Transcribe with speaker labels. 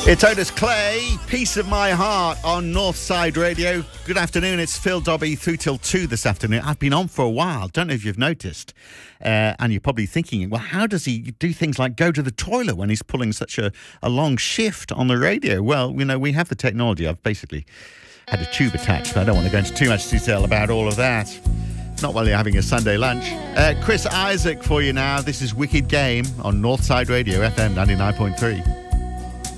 Speaker 1: It's Otis Clay, Piece of My Heart on Northside Radio. Good afternoon, it's Phil Dobby through till 2 this afternoon. I've been on for a while, don't know if you've noticed. And you're probably thinking, well, how does he do things like go to the toilet when he's pulling such a long shift on the radio? Well, you know, we have the technology. I've basically had a tube attached, but I don't want to go into too much detail about all of that. Not while you're having a Sunday lunch. Chris Isaak for you now. This is Wicked Game on Northside Radio, FM 99.3.